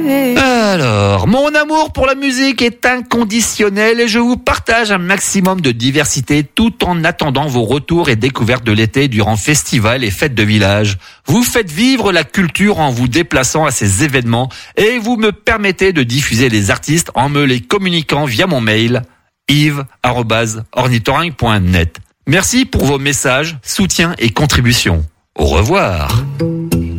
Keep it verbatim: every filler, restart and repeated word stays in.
Alors, mon amour pour la musique est inconditionnel et je vous partage un maximum de diversité tout en attendant vos retours et découvertes de l'été durant festivals et fêtes de village. Vous faites vivre la culture en vous déplaçant à ces événements et vous me permettez de diffuser les artistes en me les communiquant via mon mail yves arobase ornithorynque point net. Merci pour vos messages, soutiens et contributions. Au revoir.